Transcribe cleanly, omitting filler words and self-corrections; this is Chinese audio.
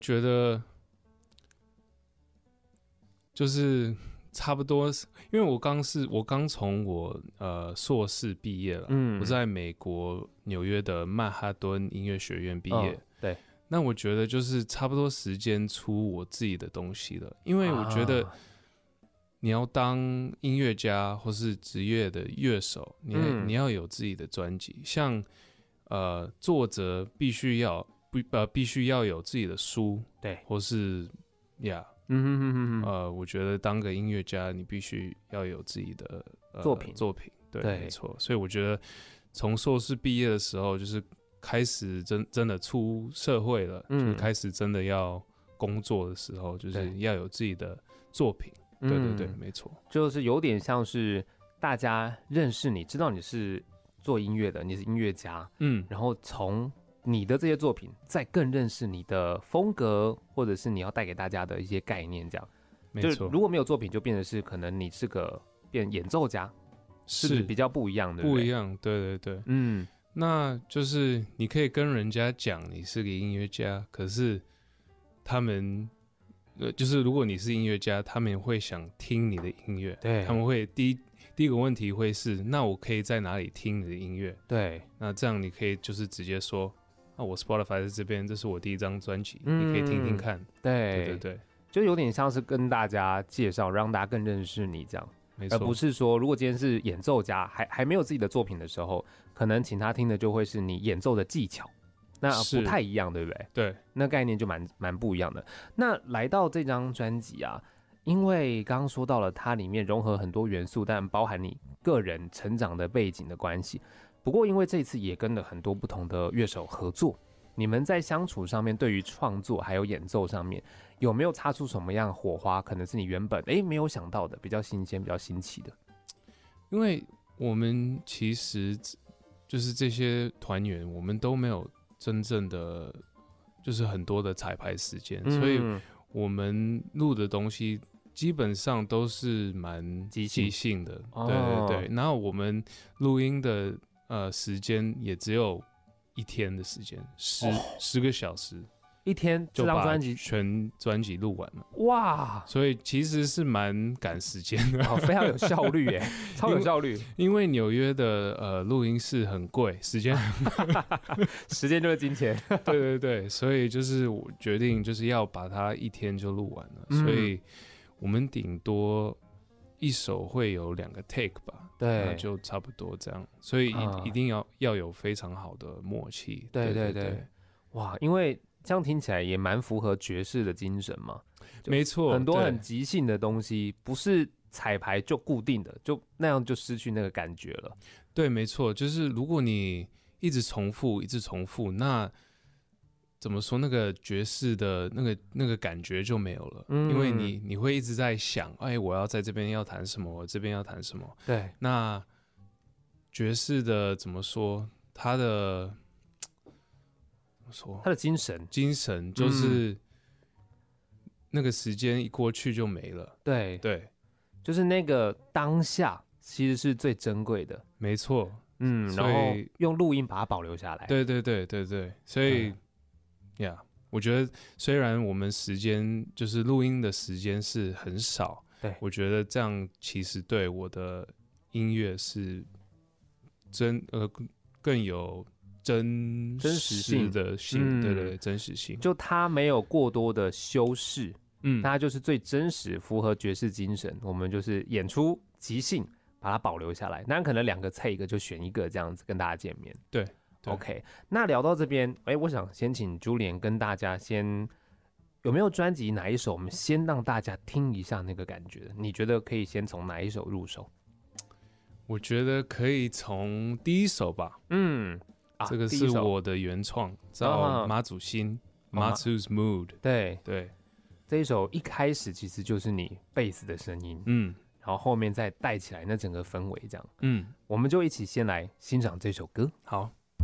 觉得就是差不多，因为我刚从我硕士毕业了，我在美国纽约的曼哈顿音乐学院毕业， 对。 那我觉得就是差不多时间出我自己的东西了，因为我觉得你要当音乐家或是职业的乐手，你要有自己的专辑，像作者必须要有自己的书， 对， 或是我觉得当个音乐家，你必须要有自己的作品，对，没错。所以我觉得从硕士毕业的时候，就是开始真的出社会了，就开始真的要工作的时候，就是要有自己的作品。对对对，没错， 就是有点像是大家认识你，知道你是做音乐的，你是音乐家，然后从你的这些作品，再更认识你的风格，或者是你要带给大家的一些概念，这样。 没错。 就如果没有作品，就变成是可能你是个变演奏家，是比较不一样的， 不一样，对对对，那就是你可以跟人家讲你是个音乐家，可是他们就是如果你是音乐家，他们会想听你的音乐，对，他们会第一个问题会是，那我可以在哪里听你的音乐？对，那这样你可以就是直接说，我 Spotify 在这边，这是我第一张专辑，你可以听听看。对对对对， 就有点像是跟大家介绍，让大家更认识你这样。而不是说，如果今天是演奏家，还没有自己的作品的时候，可能请他听的就会是你演奏的技巧，那不太一样，对不对？对，那概念就蛮不一样的。那来到这张专辑啊，因为刚刚说到了它里面融合很多元素，但包含你个人成长的背景的关系。不过因为这一次也跟了很多不同的乐手合作，你们在相处上面，对于创作还有演奏上面，有没有擦出什么样的火花？可能是你原本没有想到的，比较新鲜、比较新奇的。 因为我们其实就是这些团员，我们都没有真正的就是很多的彩排时间，所以我们录的东西基本上都是蛮即兴的。对对对，然后我们录音的时间也只有1天的时间，10个小时 ，1天就把全专辑录完了。哇！所以其实是蛮赶时间的， 非常有效率耶，超有效率。 因为纽约的录音室很贵，时间时间就是金钱。 对对对，所以就是我决定就是要把它1天就录完了，所以我们顶多1首会有2个 take 吧，对，那就差不多这样，所以一定要有非常好的默契。 对对 对，哇，因为这样听起来也蛮符合爵士的精神嘛。 没错， 很多很即兴的东西，不是彩排就固定的，就那样就失去那个感觉了。 对，没错，就是如果你一直重复，那怎么说，那个爵士的那个感觉就没有了，因为你会一直在想，我要在这边要弹什么，我这边要弹什么。对，那爵士的怎么说，它的精神就是那个时间一过去就没了。对对， 就是那个当下其实是最珍贵的。 没错， 然后用录音把它保留下来。 对对对对对，所以我觉得虽然我们时间就是录音的时间是很少，对，我觉得这样其实对我的音乐是更有真实性的性，对对对，真实性。 就它没有过多的修饰，它就是最真实，符合爵士精神。我们就是演出即兴，把它保留下来。那可能2个take就选1个这样子跟大家见面。对。OK， 那聊到这边，我想先请Julian跟大家先有没有专辑哪一首，我们先让大家听一下那个感觉的？你觉得可以先从哪一首入手？ 我觉得可以从第1首吧。这个是我的原创，叫马祖新 Matsu's Mood。对对， 这一首一开始其实就是你贝斯的声音，然后后面再带起来那整个氛围这样。我们就一起先来欣赏这首歌。 好。